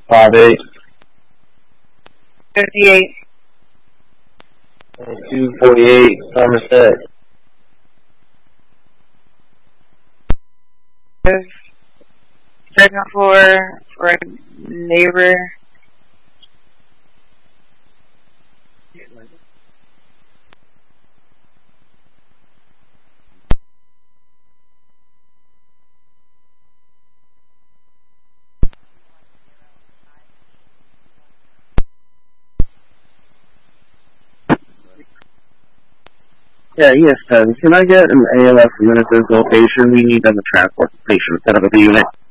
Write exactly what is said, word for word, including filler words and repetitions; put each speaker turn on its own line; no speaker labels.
Five eight.
Fifty-eight.
Two forty-eight. Somerset.
Second floor for a neighbor.
Yeah, E S ten. Can I get an A L S Ministers location? We need them to transport the patient instead of a unit.